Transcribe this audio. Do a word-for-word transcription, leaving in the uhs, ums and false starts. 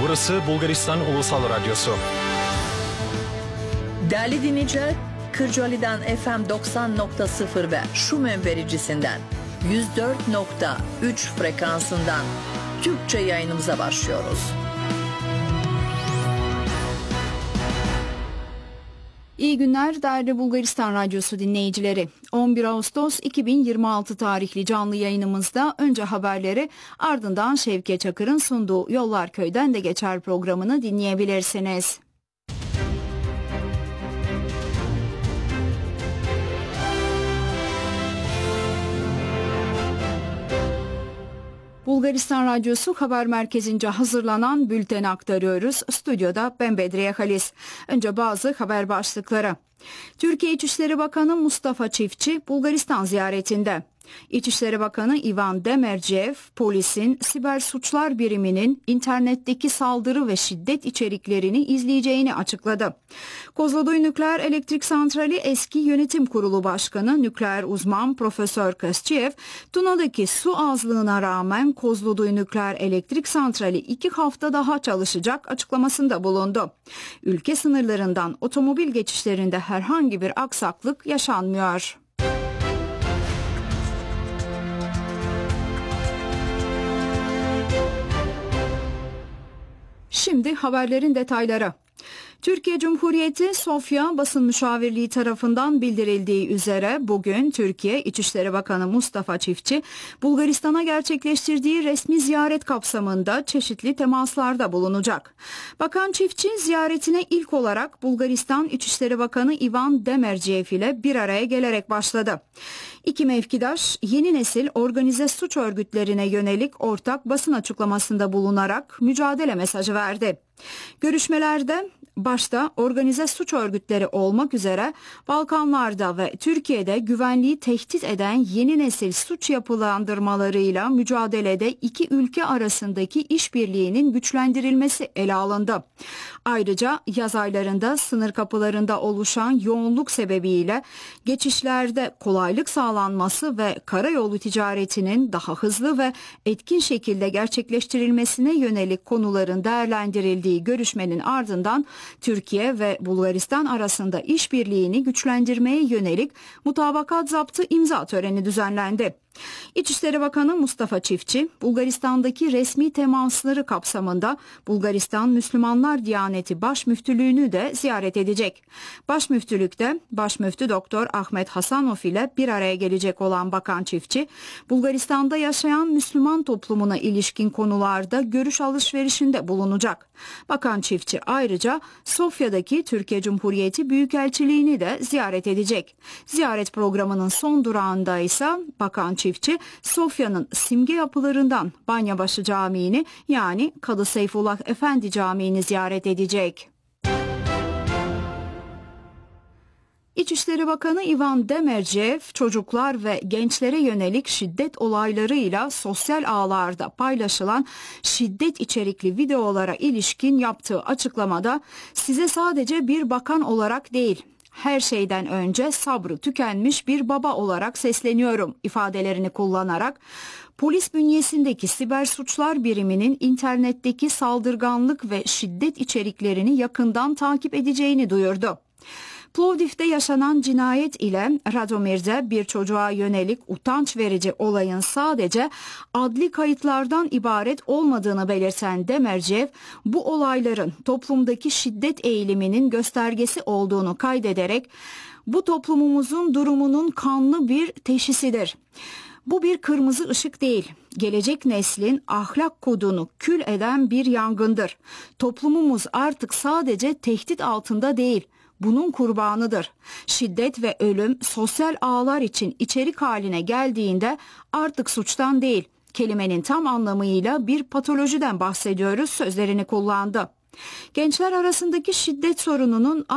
Burası Bulgaristan Ulusal Radyosu. Değerli dinleyiciler, Kırcaali'den F M doksan nokta sıfır ve Şumen vericisinden yüz dört nokta üç frekansından Türkçe yayınımıza başlıyoruz. İyi günler değerli Bulgaristan Radyosu dinleyicileri. on bir Ağustos iki bin yirmi altı tarihli canlı yayınımızda önce haberleri, ardından Şevke Çakır'ın sunduğu Yollar Köy'den de geçer programını dinleyebilirsiniz. Bulgaristan Radyosu Haber Merkezi'nce hazırlanan bülteni aktarıyoruz. Stüdyoda ben Bedriye Halis. Önce bazı haber başlıkları. Türkiye İçişleri Bakanı Mustafa Çiftçi Bulgaristan ziyaretinde. İçişleri Bakanı Ivan Demirciyev, polisin siber suçlar biriminin internetteki saldırı ve şiddet içeriklerini izleyeceğini açıkladı. Kozloduy Nükleer Elektrik Santrali eski yönetim kurulu başkanı nükleer uzman Profesör Kosçiev, Tuna'daki su azlığına rağmen Kozloduy Nükleer Elektrik Santrali iki hafta daha çalışacak açıklamasında bulundu. Ülke sınırlarından otomobil geçişlerinde herhangi bir aksaklık yaşanmıyor. Şimdi haberlerin detayları. Türkiye Cumhuriyeti Sofya Basın Müşavirliği tarafından bildirildiği üzere bugün Türkiye İçişleri Bakanı Mustafa Çiftçi Bulgaristan'a gerçekleştirdiği resmi ziyaret kapsamında çeşitli temaslarda bulunacak. Bakan Çiftçi ziyaretine ilk olarak Bulgaristan İçişleri Bakanı Ivan Demirciyev ile bir araya gelerek başladı. İki mevkidaş yeni nesil organize suç örgütlerine yönelik ortak basın açıklamasında bulunarak mücadele mesajı verdi. Görüşmelerde başta organize suç örgütleri olmak üzere Balkanlarda ve Türkiye'de güvenliği tehdit eden yeni nesil suç yapılandırmalarıyla mücadelede iki ülke arasındaki işbirliğinin güçlendirilmesi ele alındı. Ayrıca yaz aylarında sınır kapılarında oluşan yoğunluk sebebiyle geçişlerde kolaylık sağlanması ve karayolu ticaretinin daha hızlı ve etkin şekilde gerçekleştirilmesine yönelik konuların değerlendirildiği görüşmenin ardından Türkiye ve Bulgaristan arasında işbirliğini güçlendirmeye yönelik mutabakat zaptı imza töreni düzenlendi. İçişleri Bakanı Mustafa Çiftçi, Bulgaristan'daki resmi temasları kapsamında Bulgaristan Müslümanlar Diyaneti Başmüftülüğünü de ziyaret edecek. Başmüftülükte Başmüftü Doktor Ahmet Hasanov ile bir araya gelecek olan Bakan Çiftçi, Bulgaristan'da yaşayan Müslüman toplumuna ilişkin konularda görüş alışverişinde bulunacak. Bakan Çiftçi ayrıca Sofya'daki Türkiye Cumhuriyeti Büyükelçiliğini de ziyaret edecek. Ziyaret programının son durağında ise Bakan Çiftçi, Sofya'nın simge yapılarından Banyabaşı Camii'ni yani Kadı Seyfullah Efendi Camii'ni ziyaret edecek. İçişleri Bakanı Ivan Demirciyev, çocuklar ve gençlere yönelik şiddet olaylarıyla sosyal ağlarda paylaşılan şiddet içerikli videolara ilişkin yaptığı açıklamada size sadece bir bakan olarak değil, her şeyden önce sabrı tükenmiş bir baba olarak sesleniyorum ifadelerini kullanarak polis bünyesindeki siber suçlar biriminin internetteki saldırganlık ve şiddet içeriklerini yakından takip edeceğini duyurdu. Plovdiv'de yaşanan cinayet ile Radomir'de bir çocuğa yönelik utanç verici olayın sadece adli kayıtlardan ibaret olmadığını belirten Demirciyev, bu olayların toplumdaki şiddet eğiliminin göstergesi olduğunu kaydederek, bu toplumumuzun durumunun kanlı bir teşhisidir. Bu bir kırmızı ışık değil, gelecek neslin ahlak kodunu kül eden bir yangındır. Toplumumuz artık sadece tehdit altında değil, bunun kurbanıdır. Şiddet ve ölüm sosyal ağlar için içerik haline geldiğinde artık suçtan değil, kelimenin tam anlamıyla bir patolojiden bahsediyoruz sözlerini kullandı. Gençler arasındaki şiddet sorununun